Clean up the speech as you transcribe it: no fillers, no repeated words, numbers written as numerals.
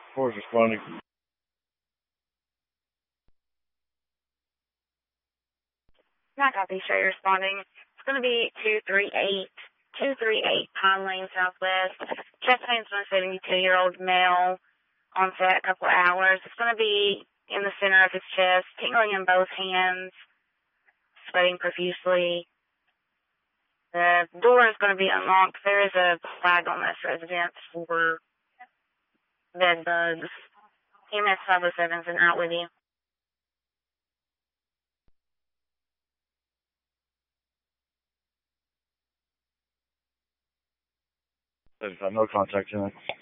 4 is responding. Not copy, straight responding. It's going to be 238 Pine Lane Southwest. Chest pain's from a 72-year-old male on set a couple hours. It's going to be in the center of his chest, tingling in both hands, sweating profusely. The door is going to be unlocked. There is a flag on this residence for bed bugs. EMS 507's and out with you. No contact unit.